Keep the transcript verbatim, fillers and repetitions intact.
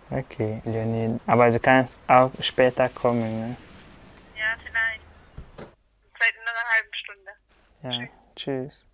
Okay, Leonie. Aber du kannst auch später kommen, ne? Ja, vielleicht. Vielleicht in einer halben Stunde. Ja, Tschüss. tschüss.